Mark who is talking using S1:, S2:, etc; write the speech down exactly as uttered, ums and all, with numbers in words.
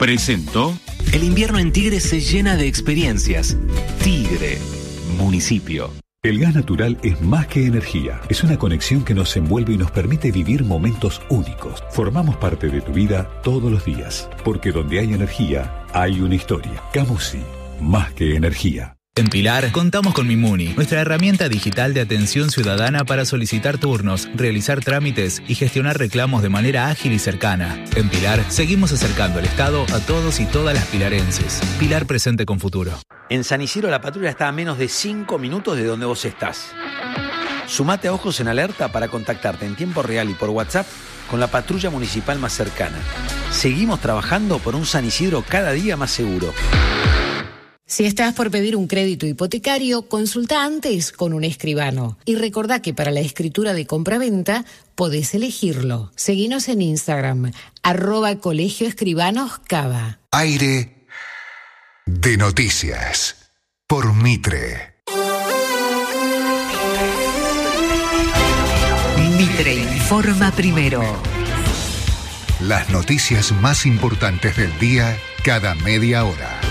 S1: presentó.
S2: El invierno en Tigre se llena de experiencias. Tigre, municipio.
S3: El gas natural es más que energía. Es una conexión que nos envuelve y nos permite vivir momentos únicos. Formamos parte de tu vida todos los días. Porque donde hay energía, hay una historia. Camusi, más que energía.
S4: En Pilar, contamos con Mimuni, nuestra herramienta digital de atención ciudadana para solicitar turnos, realizar trámites y gestionar reclamos de manera ágil y cercana. En Pilar, seguimos acercando el Estado a todos y todas las pilarenses. Pilar presente con futuro.
S5: En San Isidro la patrulla está a menos de cinco minutos de donde vos estás. Sumate a Ojos en Alerta para contactarte en tiempo real y por WhatsApp con la patrulla municipal más cercana. Seguimos trabajando por un San Isidro cada día más seguro.
S6: Si estás por pedir un crédito hipotecario, consulta antes con un escribano. Y recordá que para la escritura de compraventa podés elegirlo. Seguinos en Instagram, arroba Colegio Escribanos Cava.
S7: Aire de noticias por Mitre.
S8: Mitre informa primero.
S7: Las noticias más importantes del día cada media hora.